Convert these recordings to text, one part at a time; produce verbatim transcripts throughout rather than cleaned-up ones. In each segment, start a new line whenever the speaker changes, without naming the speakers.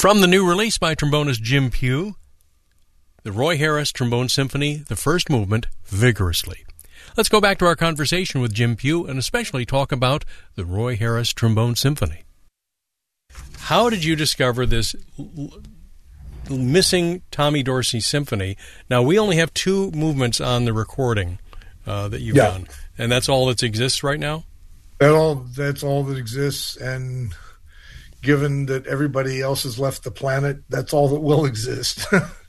From the new release by trombonist Jim Pugh, the Roy Harris Trombone Symphony, the first movement, Vigorously. Let's go back to our conversation with Jim Pugh and especially talk about the Roy Harris Trombone Symphony. How did you discover this l- missing Tommy Dorsey symphony? Now, we only have two movements on the recording uh, that you've
yeah.
done, and that's all that exists right now?
That all, that's all that exists, and given that everybody else has left the planet, that's all that will exist.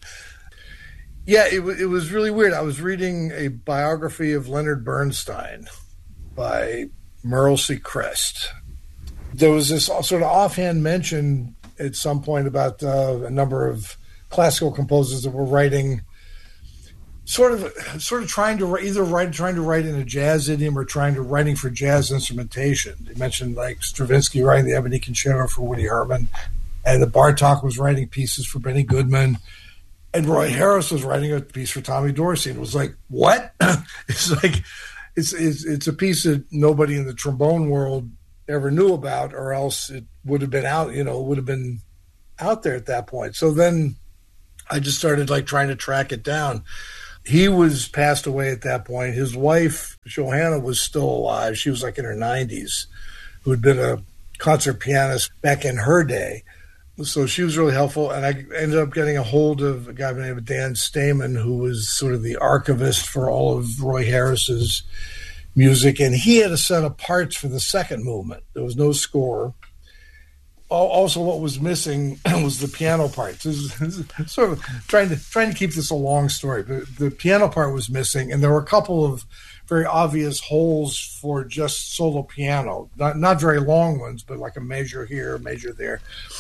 Yeah, it, it was really weird. I was reading a biography of Leonard Bernstein by Merle C. Crest. There was this sort of offhand mention at some point about uh, a number of classical composers that were writing, sort of, sort of trying to either write, trying to write in a jazz idiom or trying to writing for jazz instrumentation. They mentioned like Stravinsky writing the Ebony Concerto for Woody Herman, and the Bartok was writing pieces for Benny Goodman. And Roy Harris was writing a piece for Tommy Dorsey, and it was like, what? It's like, it's, it's it's a piece that nobody in the trombone world ever knew about, or else it would have been out, you know, it would have been out there at that point. So then I just started like trying to track it down. He was passed away at that point. His wife, Johanna, was still alive. She was like in her nineties, who had been a concert pianist back in her day. So she was really helpful, and I ended up getting a hold of a guy by the name of Dan Stamen, who was sort of the archivist for all of Roy Harris's music, and he had a set of parts for the second movement. There was no score. Also, what was missing was the piano part. This is sort of trying to trying to keep this a long story, but the piano part was missing, and there were a couple of very obvious holes for just solo piano. Not not very long ones, but like a measure here, a measure there.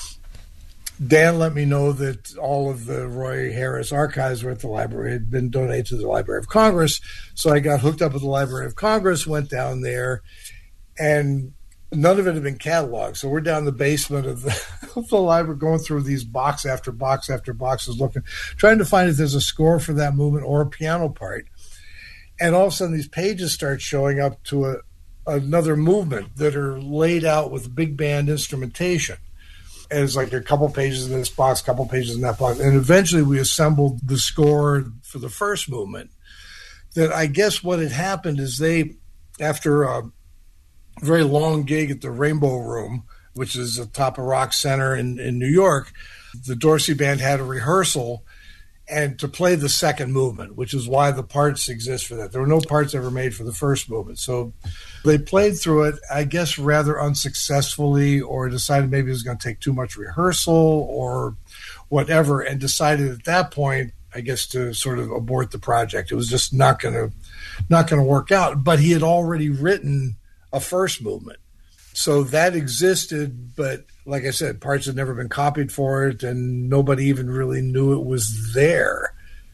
Dan let me know that all of the Roy Harris archives were at the library, had been donated to the Library of Congress. So I got hooked up with the Library of Congress, went down there, and none of it had been cataloged. So we're down in the basement of the, of the library going through these box after box after boxes, looking, trying to find if there's a score for that movement or a piano part. And all of a sudden these pages start showing up to a, another movement that are laid out with big band instrumentation. And it's like a couple pages in this box, a couple pages in that box. And eventually we assembled the score for the first movement. That I guess what had happened is they, after a very long gig at the Rainbow Room, which is atop of Rock Center in, in New York, the Dorsey Band had a rehearsal and to play the second movement, which is why the parts exist for that. There were no parts ever made for the first movement. So they played through it, I guess, rather unsuccessfully, or decided maybe it was going to take too much rehearsal or whatever, and decided at that point, I guess, to sort of abort the project. It was just not going to not going to work out. But he had already written a first movement. So that existed, but like I said, parts had never been copied for it, and nobody even really knew it was there,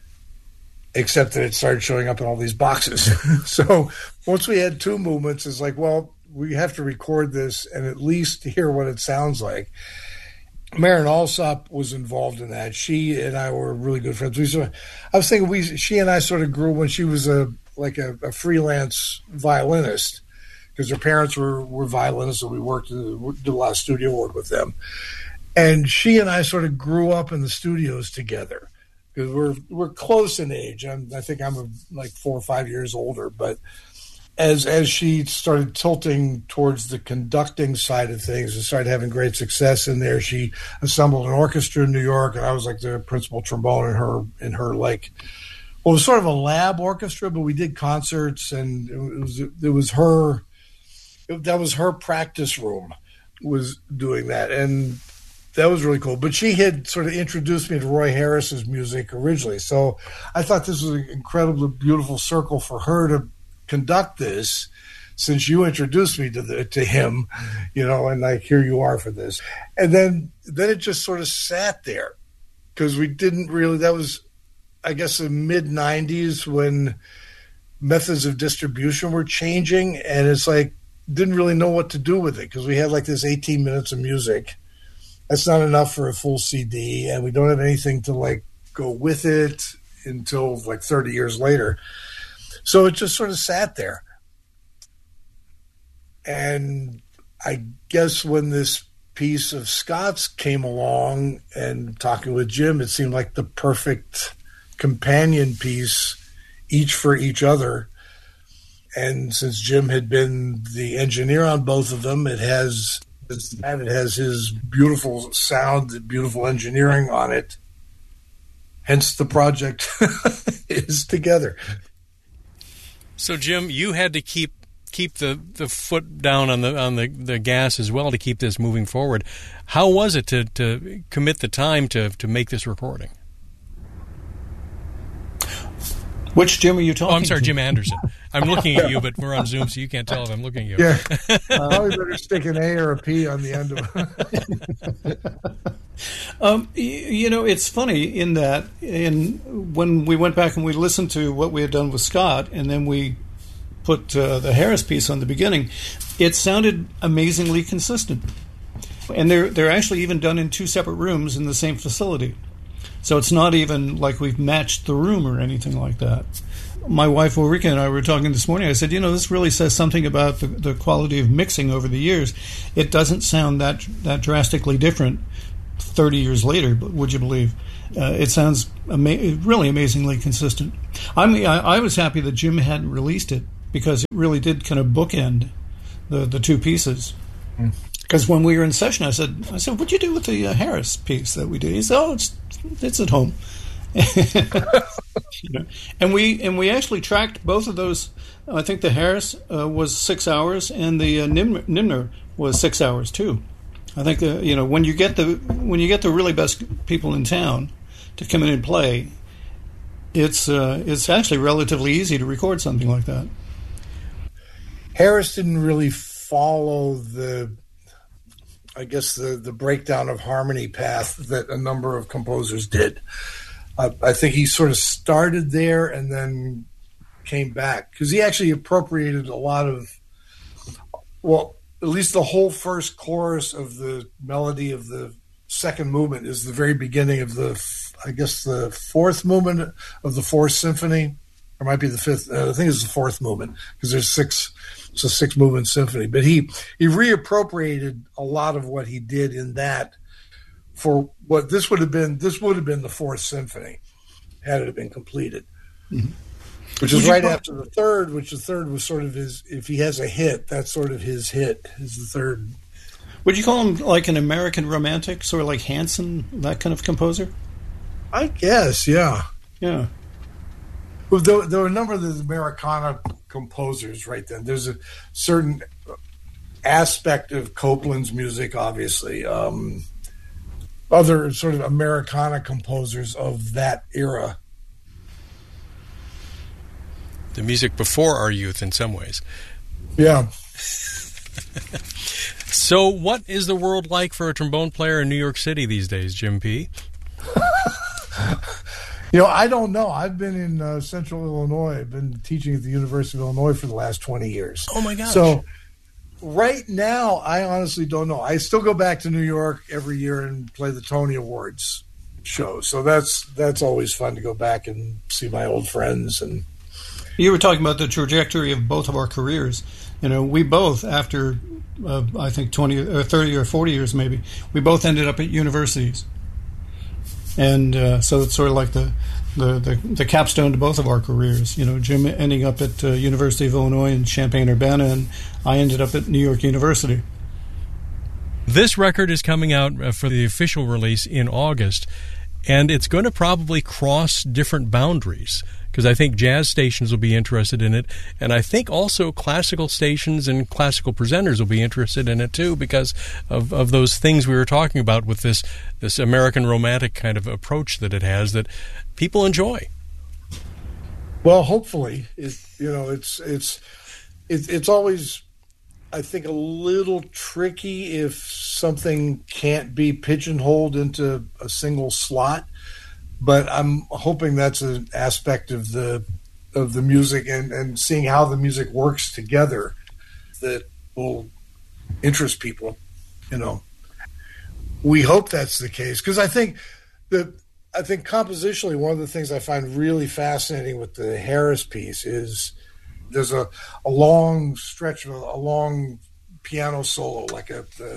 except that it started showing up in all these boxes. So once we had two movements, it's like, well, we have to record this and at least hear what it sounds like. Maren Alsop was involved in that. She and I were really good friends. We sort of, I was thinking we, she and I sort of grew when she was a like a, a freelance violinist, because her parents were, were violinists, so we worked, did a lot of studio work with them. And she and I sort of grew up in the studios together, because we're we're close in age. I'm, I think I'm a, like four or five years older. But as as she started tilting towards the conducting side of things and started having great success in there, she assembled an orchestra in New York, and I was like the principal trombone in her in her like, well, it was sort of a lab orchestra, but we did concerts, and it was it was her. That was her practice room, was doing that, and that was really cool. But she had sort of introduced me to Roy Harris's music originally, so I thought this was an incredibly beautiful circle for her to conduct this, since you introduced me to the, to him, you know, and like, here you are for this. And then then it just sort of sat there, because we didn't really, that was, I guess, the mid nineties when methods of distribution were changing, and it's like, didn't really know what to do with it, because we had like this eighteen minutes of music. That's not enough for a full C D, and we don't have anything to like go with it until like thirty years later. So it just sort of sat there. And I guess when this piece of Scott's came along, and talking with Jim, it seemed like the perfect companion piece, each for each other. And since Jim had been the engineer on both of them, it has it has his beautiful sound, beautiful engineering on it. Hence, the project is together.
So, Jim, you had to keep keep the, the foot down on the on the, the gas as well to keep this moving forward. How was it to, to commit the time to, to make this recording?
Which Jim are you talking to?
Oh, I'm sorry, to? Jim Anderson. I'm looking at you, but we're on Zoom, so you can't tell if I'm looking at you.
Yeah, probably better stick an A or a P on the end of it.
um, you know, it's funny in that in when we went back and we listened to what we had done with Scott, and then we put uh, the Harris piece on the beginning, it sounded amazingly consistent. And they're they're actually even done in two separate rooms in the same facility. So it's not even like we've matched the room or anything like that. My wife Ulrika and I were talking this morning. I said, you know, this really says something about the, the quality of mixing over the years. It doesn't sound that that drastically different thirty years later, but would you believe? Uh, it sounds ama- really amazingly consistent. I mean, I, I was happy that Jim hadn't released it because it really did kind of bookend the, the two pieces. Because mm. when we were in session, I said, I said, what'd you do with the uh, Harris piece that we did? He said, oh, it's it's at home. You know? And we and we actually tracked both of those. I think the Harris uh, was six hours, and the uh, Nim- Nimner was six hours too. I think the, you know when you get the when you get the really best people in town to come in and play, it's uh, it's actually relatively easy to record something like that.
Harris didn't really follow the, I guess, the, the breakdown of harmony path that a number of composers did. Uh, I think he sort of started there and then came back, because he actually appropriated a lot of, well, at least the whole first chorus of the melody of the second movement is the very beginning of the, I guess, the fourth movement of the Fourth Symphony. Or might be the fifth. Uh, I think it's the fourth movement, because there's six. It's a six-movement symphony. But he he reappropriated a lot of what he did in that for what this would have been. This would have been the Fourth Symphony had it been completed, mm-hmm. which is right after the third. Which the third was sort of his. If he has a hit, that's sort of his hit. Is the third.
Would you call him like an American romantic, sort of like Hanson, that kind of composer?
I guess, yeah,
yeah.
Well, there, there were a number of the Americana composers right then. There's a certain aspect of Copland's music, obviously. Um, other sort of Americana composers of that era.
The music before our youth, in some ways.
Yeah.
So what is the world like for a trombone player in New York City these days, Jim P.?
You know, I don't know. I've been in uh, Central Illinois. I've been teaching at the University of Illinois for the last twenty years.
Oh, my gosh.
So right now, I honestly don't know. I still go back to New York every year and play the Tony Awards show. So that's that's always fun to go back and see my old friends. And
you were talking about the trajectory of both of our careers. You know, we both, after, uh, I think, twenty or thirty or forty years maybe, we both ended up at universities. And uh, so it's sort of like the, the, the, the capstone to both of our careers. You know, Jim ending up at uh, University of Illinois in Champaign-Urbana, and I ended up at New York University.
This record is coming out for the official release in August, and it's going to probably cross different boundaries, because I think jazz stations will be interested in it, and I think also classical stations and classical presenters will be interested in it too, because of, of those things we were talking about with this this American romantic kind of approach that it has that people enjoy.
Well, hopefully, it, you know, it's it's it, it's always, I think, a little tricky if something can't be pigeonholed into a single slot. But I'm hoping that's an aspect of the of the music and, and seeing how the music works together that will interest people. You know, we hope that's the case, because I think that I think compositionally one of the things I find really fascinating with the Harris piece is there's a, a long stretch of a, a long piano solo, like a the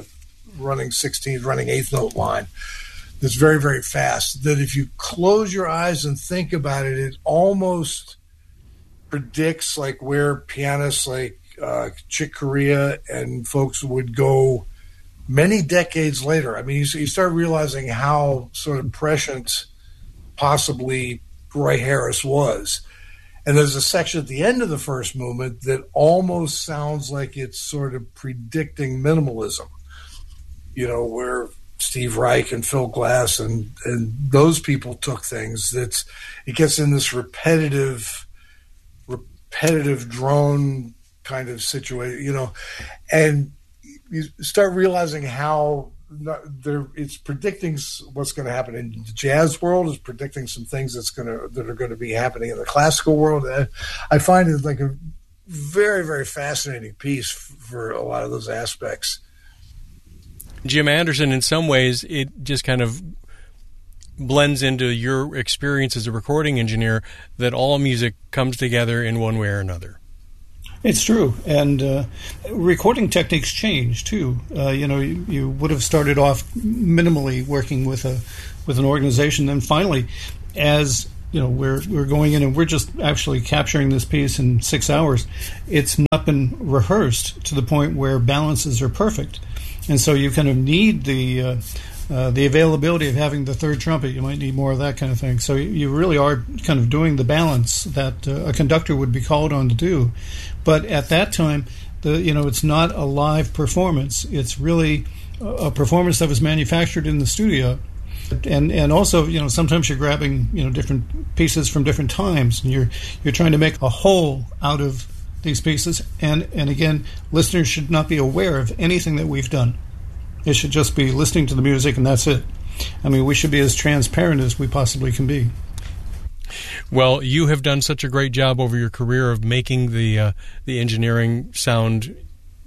running sixteenth, running eighth note line that's very, very fast, that if you close your eyes and think about it, it almost predicts like where pianists like uh, Chick Corea and folks would go many decades later. I mean, you, you start realizing how sort of prescient possibly Roy Harris was. And there's a section at the end of the first movement that almost sounds like it's sort of predicting minimalism, you know, where Steve Reich and Phil Glass and, and those people took things. That's, it gets in this repetitive, repetitive drone kind of situation, you know, and you start realizing how there it's predicting what's going to happen in the jazz world, is predicting some things that's going to that are going to be happening in the classical world. I find it like a very, very fascinating piece for a lot of those aspects.
Jim Anderson, in some ways, it just kind of blends into your experience as a recording engineer that all music comes together in one way or another.
It's true, and uh, recording techniques change too. Uh, you know, you, you would have started off minimally working with a with an organization, then finally, as you know, we're we're going in and we're just actually capturing this piece in six hours. It's not been rehearsed to the point where balances are perfect, and so you kind of need the uh, uh, the availability of having the third trumpet. You might need more of that kind of thing. So you really are kind of doing the balance that uh, a conductor would be called on to do. But at that time, the you know, it's not a live performance. It's really a performance that was manufactured in the studio. And and also, you know, sometimes you're grabbing, you know, different pieces from different times, and you're you're trying to make a whole out of these pieces. And, and again, listeners should not be aware of anything that we've done. They should just be listening to the music, and that's it. I mean, we should be as transparent as we possibly can be.
Well, you have done such a great job over your career of making the uh, the engineering sound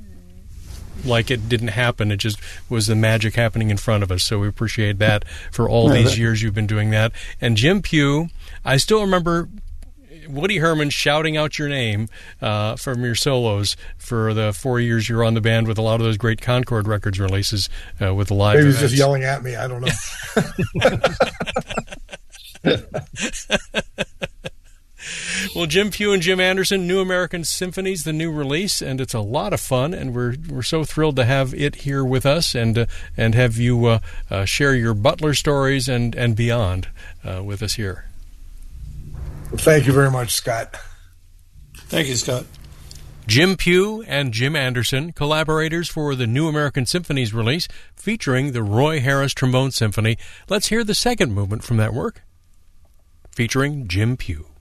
like it didn't happen. It just was the magic happening in front of us. So we appreciate that for all these years you've been doing that. And Jim Pugh, I still remember Woody Herman shouting out your name uh, from your solos for the four years you were on the band with a lot of those great Concord Records releases uh, with the live
Maybe
events.
he's just yelling at me. I don't know.
Well, Jim Pugh and Jim Anderson, New American Symphonies, the new release, and it's a lot of fun, and we're we're so thrilled to have it here with us and uh, and have you uh, uh, share your Butler stories and, and beyond uh, with us here.
Well, thank you very much, Scott.
Thank you, Scott.
Jim Pugh and Jim Anderson, collaborators for the New American Symphonies release featuring the Roy Harris Trombone Symphony. Let's hear the second movement from that work, featuring Jim Pugh.